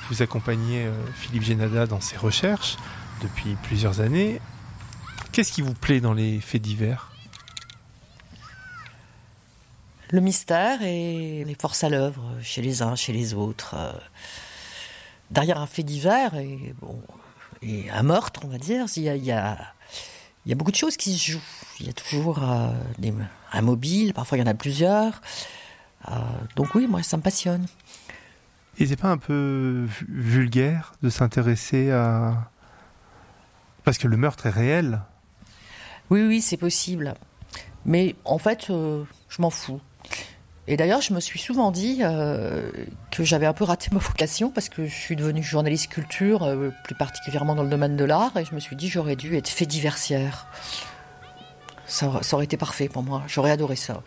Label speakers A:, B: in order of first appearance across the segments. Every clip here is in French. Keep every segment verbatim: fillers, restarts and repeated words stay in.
A: vous accompagnez euh, Philippe Génada dans ses recherches depuis plusieurs années. Qu'est-ce qui vous plaît dans les faits divers ?
B: Le mystère et les forces à l'œuvre chez les uns, chez les autres. Euh, derrière un fait divers et, bon, et un meurtre, on va dire, il y a, il y a, il y a beaucoup de choses qui se jouent. Il y a toujours euh, des, un mobile, parfois il y en a plusieurs. Euh, donc oui, moi ça me passionne.
A: Et c'est pas un peu vulgaire de s'intéresser à... Parce que le meurtre est réel.
B: Oui, oui, c'est possible. Mais en fait, euh, je m'en fous. Et d'ailleurs, je me suis souvent dit euh, que j'avais un peu raté ma vocation parce que je suis devenue journaliste culture, euh, plus particulièrement dans le domaine de l'art, et je me suis dit j'aurais dû être fait diversière. Ça, ça aurait été parfait pour moi. J'aurais adoré ça.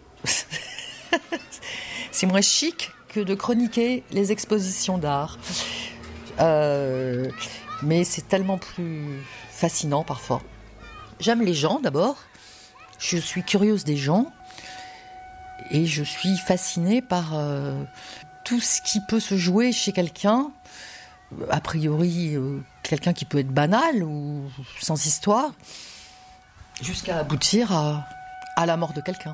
B: C'est moins chic que de chroniquer les expositions d'art. Euh, mais c'est tellement plus fascinant parfois. J'aime les gens d'abord. Je suis curieuse des gens. Et je suis fascinée par euh, tout ce qui peut se jouer chez quelqu'un. A priori, euh, quelqu'un qui peut être banal ou sans histoire, jusqu'à aboutir à, à la mort de quelqu'un.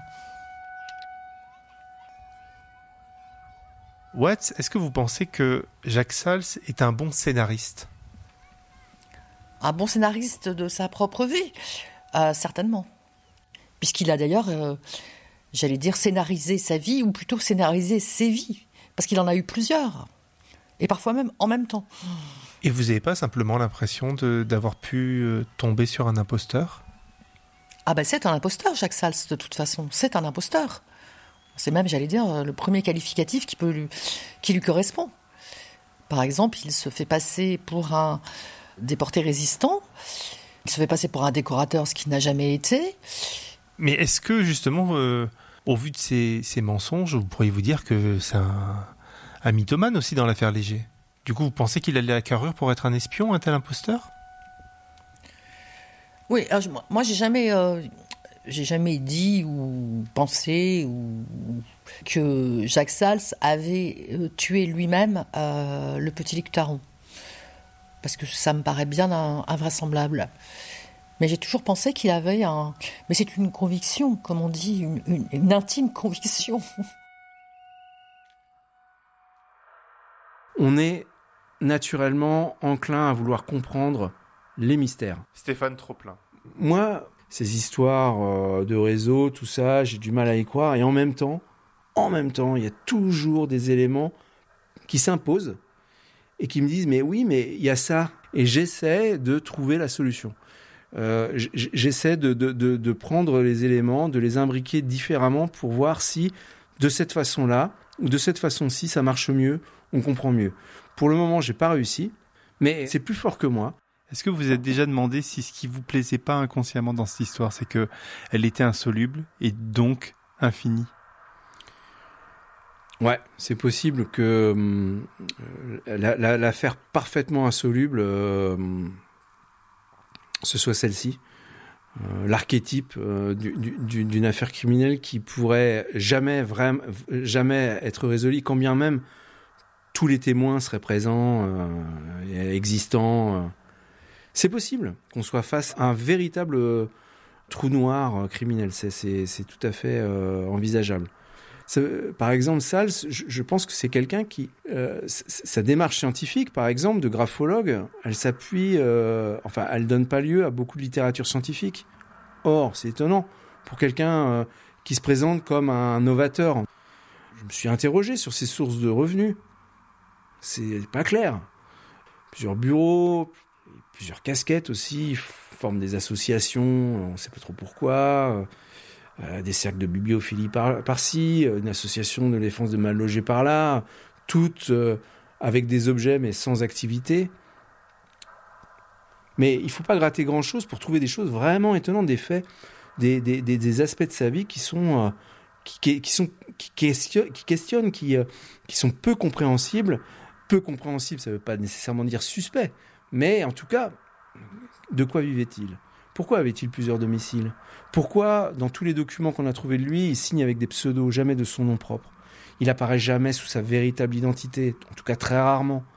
A: Watts, est-ce que vous pensez que Jacques Sals est un bon scénariste ?
B: Un bon scénariste de sa propre vie ? euh, Certainement. Puisqu'il a d'ailleurs... Euh, J'allais dire scénariser sa vie, ou plutôt scénariser ses vies. Parce qu'il en a eu plusieurs. Et parfois même en même temps.
A: Et vous n'avez pas simplement l'impression de, d'avoir pu euh, tomber sur un imposteur ?
B: Ah ben c'est un imposteur, Jacques Sals, de toute façon. C'est un imposteur. C'est même, j'allais dire, le premier qualificatif qui, peut lui, qui lui correspond. Par exemple, il se fait passer pour un déporté résistant. Il se fait passer pour un décorateur, ce qu'il n'a jamais été.
A: Mais est-ce que, justement... Euh... Au vu de ces, ces mensonges, vous pourriez vous dire que c'est un, un mythomane aussi dans l'affaire Léger. Du coup, vous pensez qu'il a la carrure pour être un espion, un tel imposteur ?
B: Oui, alors, je, moi j'ai jamais, euh, j'ai jamais dit ou pensé ou, que Jacques Sals avait euh, tué lui-même euh, le petit Luc Taron. Parce que ça me paraît bien un, invraisemblable. Mais j'ai toujours pensé qu'il avait un... Mais c'est une conviction, comme on dit, une, une, une intime conviction.
C: On est naturellement enclin à vouloir comprendre les mystères.
A: Stéphane Troplin.
C: Moi, ces histoires euh, de réseau, tout ça, j'ai du mal à y croire. Et en même temps, en même temps, il y a toujours des éléments qui s'imposent et qui me disent « mais oui, mais il y a ça ». Et j'essaie de trouver la solution. Euh, j'essaie de, de, de, de prendre les éléments, de les imbriquer différemment pour voir si, de cette façon-là, ou de cette façon-ci, ça marche mieux, on comprend mieux. Pour le moment, j'ai pas réussi, mais c'est plus fort que moi.
A: Est-ce que vous vous êtes déjà demandé si ce qui vous plaisait pas inconsciemment dans cette histoire, c'est que elle était insoluble et donc infinie ?
C: Ouais, c'est possible que euh, la, la, la faire parfaitement insoluble... Euh, ce soit celle-ci, euh, l'archétype euh, du, du, d'une affaire criminelle qui pourrait jamais, vraiment, jamais être résolue, quand bien même tous les témoins seraient présents, euh, existants. Euh. C'est possible qu'on soit face à un véritable euh, trou noir euh, criminel, c'est, c'est, c'est tout à fait euh, envisageable. Ça, par exemple, Sals, je, je pense que c'est quelqu'un qui... Euh, sa démarche scientifique, par exemple, de graphologue, elle s'appuie... Euh, enfin, elle donne pas lieu à beaucoup de littérature scientifique. Or, c'est étonnant, pour quelqu'un euh, qui se présente comme un novateur. Je me suis interrogé sur ses sources de revenus. C'est pas clair. Plusieurs bureaux, plusieurs casquettes aussi, forment des associations, on ne sait pas trop pourquoi... Euh, des cercles de bibliophilie par, par-ci, euh, une association de défense de mal logés par-là, toutes euh, avec des objets mais sans activité. Mais il ne faut pas gratter grand-chose pour trouver des choses vraiment étonnantes, des faits, des, des, des, des aspects de sa vie qui sont, euh, qui, qui, sont, qui, questionnent, qui, questionnent qui, euh, qui sont peu compréhensibles. Peu compréhensibles, ça ne veut pas nécessairement dire suspect, mais en tout cas, de quoi vivait-il ? Pourquoi avait-il plusieurs domiciles ? Pourquoi, dans tous les documents qu'on a trouvés de lui, il signe avec des pseudos, jamais de son nom propre ? Il apparaît jamais sous sa véritable identité, en tout cas très rarement.